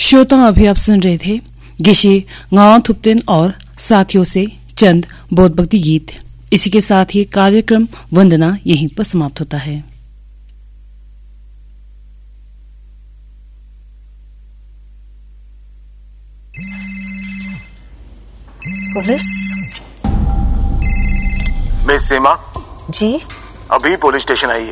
श्रोताओं, अभी आप सुन रहे थे गिशी गांव थुप्तेन और साथियों से चंद बोधभक्ति गीत। इसी के साथ ही कार्यक्रम वंदना यहीं पर समाप्त होता है। पुलिस? मिस सीमा जी? अभी पुलिस स्टेशन आई है।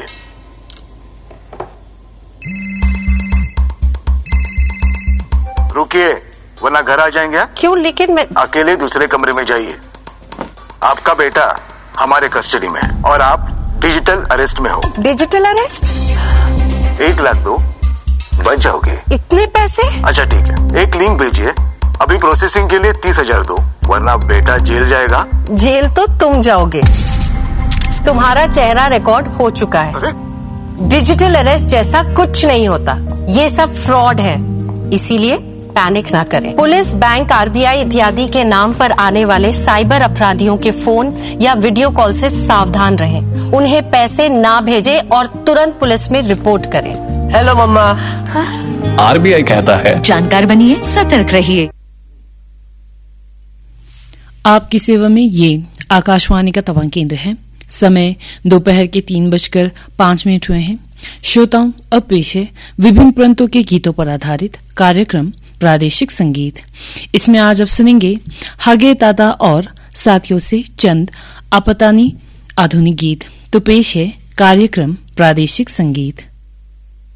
रुकिए वरना घर आ जाएंगे। क्यों? लेकिन मैं अकेले दूसरे कमरे में जाइए। आपका बेटा हमारे कस्टडी में है और आप डिजिटल अरेस्ट में हो। Digital arrest? 1 लाख दो, बच जाओगे। इतने पैसे? अच्छा ठीक है, एक लिंक भेजिए। अभी प्रोसेसिंग के लिए 30,000 दो, वरना बेटा जेल जाएगा। जेल तो तुम जाओगे। तुम्हारा चेहरा रिकॉर्ड हो चुका है। अरे? डिजिटल अरेस्ट जैसा कुछ नहीं होता, ये सब फ्रॉड है। इसीलिए पैनिक ना करें। पुलिस, बैंक, आरबीआई इत्यादि के नाम पर आने वाले साइबर अपराधियों के फोन या वीडियो कॉल से सावधान रहें। उन्हें पैसे ना भेजें और तुरंत पुलिस में रिपोर्ट करें। हेलो मम्मा। आरबीआई कहता है, जानकार बनिए, सतर्क रहिए। आपकी सेवा में ये आकाशवाणी का तवांग केंद्र है। समय दोपहर के 3:05 हुए हैं। श्रोताओं, अब पेश है विभिन्न प्रांतों के गीतों पर आधारित कार्यक्रम प्रादेशिक संगीत। इसमें आज आप सुनेंगे हागे दादा और साथियों से चंद आपतानी आधुनिक गीत। तो पेश है कार्यक्रम प्रादेशिक संगीत।